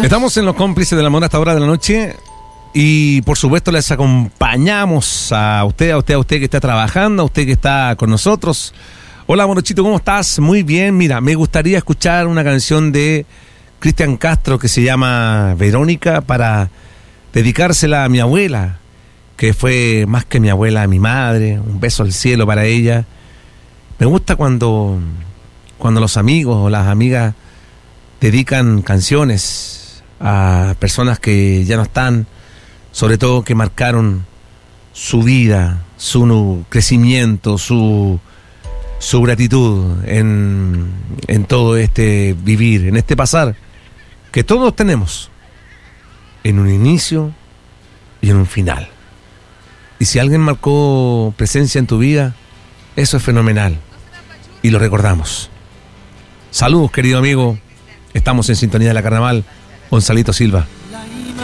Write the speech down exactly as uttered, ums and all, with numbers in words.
Estamos en Los Cómplices del Amor hasta hora de la noche y por supuesto les acompañamos a usted, a usted, a usted que está trabajando, a usted que está con nosotros. Hola Morochito, ¿cómo estás? Muy bien, mira, me gustaría escuchar una canción de Cristian Castro que se llama Verónica para dedicársela a mi abuela, que fue más que mi abuela, mi madre. Un beso al cielo para ella. Me gusta cuando, cuando los amigos o las amigas dedican canciones a personas que ya no están, sobre todo que marcaron su vida, su crecimiento, su, su gratitud en, en todo este vivir, en este pasar que todos tenemos, en un inicio y en un final. Y si alguien marcó presencia en tu vida, eso es fenomenal y lo recordamos. Saludos, querido amigo. Estamos en sintonía de la Carnaval. Gonzalito Silva.